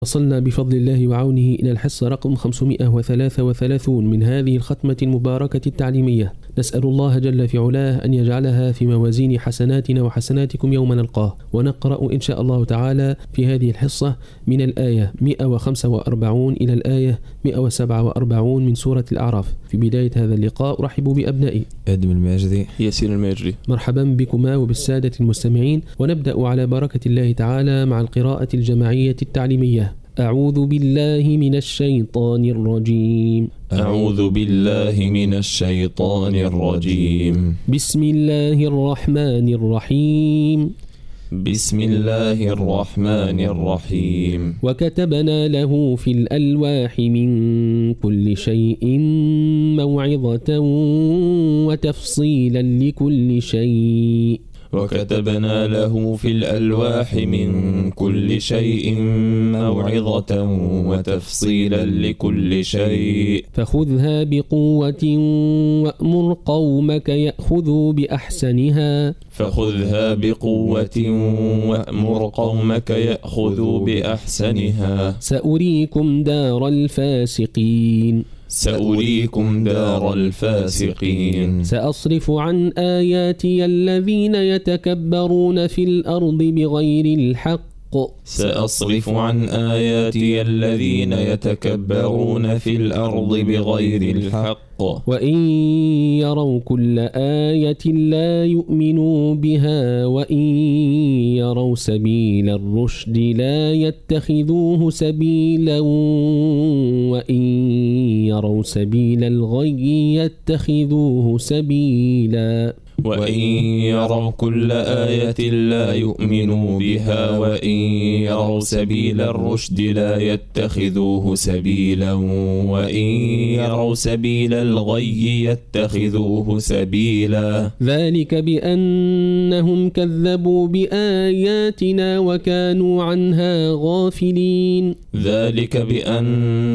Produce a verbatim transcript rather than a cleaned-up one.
وصلنا بفضل الله وعونه إلى الحصة رقم خمسمائة وثلاثة وثلاثين من هذه الختمة المباركة التعليمية. نسأل الله جل في علاه أن يجعلها في موازين حسناتنا وحسناتكم يوم نلقاه. ونقرأ إن شاء الله تعالى في هذه الحصة من الآية مئة وخمسة وأربعين إلى الآية مئة وسبعة وأربعين من سورة الأعراف. في بداية هذا اللقاء أرحب بأبنائي آدم الماجدي، ياسين الماجدي. مرحبا بكما وبالسادة المستمعين، ونبدأ على بركة الله تعالى مع القراءة الجماعية التعليمية. أعوذ بالله من الشيطان الرجيم. أعوذ بالله من الشيطان الرجيم. بسم الله الرحمن الرحيم. بسم الله الرحمن الرحيم. وكتبنا له في الألواح من كل شيء موعظة وتفصيلا لكل شيء وكتبنا له في الألواح من كل شيء موعظة وتفصيلا لكل شيء فخذها بقوة وأمر قومك يأخذوا بأحسنها فخذها بقوة وأمر قومك يأخذوا بأحسنها سأريكم دار الفاسقين سأريكم دار الفاسقين. سأصرف عن آياتي الذين يتكبرون في الأرض بغير الحق سأصرف عن آياتي الذين يتكبرون في الأرض بغير الحق وإن يروا كل آية لا يؤمنوا بها وإن يروا سبيل الرشد لا يتخذوه سبيلا وإن يروا سبيل الغي يتخذوه سبيلا وإن يروا كل آية لا يؤمنوا بها وإن يروا سبيل الرشد لا يتخذوه سبيلا وإن يروا سبيل الغي يتخذوه سبيلا. ذلك بأنهم كذبوا بآياتنا وكانوا عنها غافلين. ذلك بأن